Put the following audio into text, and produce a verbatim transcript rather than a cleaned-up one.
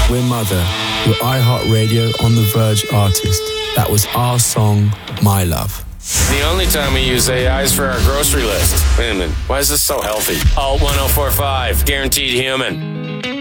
We're Mother, your iHeartRadio On The Verge artist. That was our song, My Love. The only time we use A I is for our grocery list. Wait a minute, why is this so healthy? Alt ten forty-five, guaranteed human.